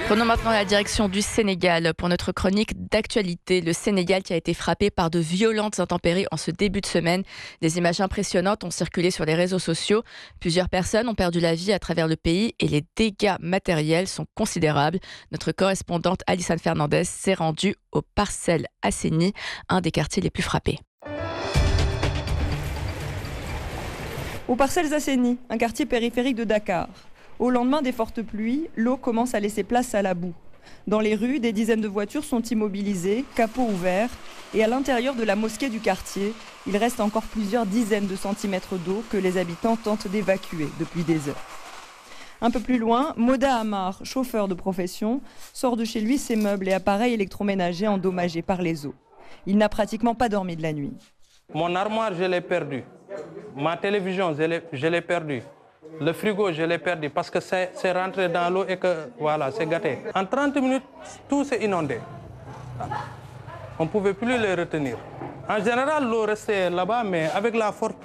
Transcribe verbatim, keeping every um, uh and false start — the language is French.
Prenons maintenant la direction du Sénégal pour notre chronique d'actualité. Le Sénégal qui a été frappé par de violentes intempéries en ce début de semaine. Des images impressionnantes ont circulé sur les réseaux sociaux. Plusieurs personnes ont perdu la vie à travers le pays et les dégâts matériels sont considérables. Notre correspondante Alissane Fernandez s'est rendue aux Parcelles Assainies, un des quartiers les plus frappés. Aux Parcelles Assainies, un quartier périphérique de Dakar. Au lendemain des fortes pluies, l'eau commence à laisser place à la boue. Dans les rues, des dizaines de voitures sont immobilisées, capots ouverts. Et à l'intérieur de la mosquée du quartier, il reste encore plusieurs dizaines de centimètres d'eau que les habitants tentent d'évacuer depuis des heures. Un peu plus loin, Moda Amar, chauffeur de profession, sort de chez lui ses meubles et appareils électroménagers endommagés par les eaux. Il n'a pratiquement pas dormi de la nuit. Mon armoire, je l'ai perdue. Ma télévision, je l'ai perdue. Le frigo, je l'ai perdu parce que c'est rentré dans l'eau et que voilà, c'est gâté. En trente minutes, tout s'est inondé. On ne pouvait plus les retenir. En général, l'eau restait là-bas, mais avec la forte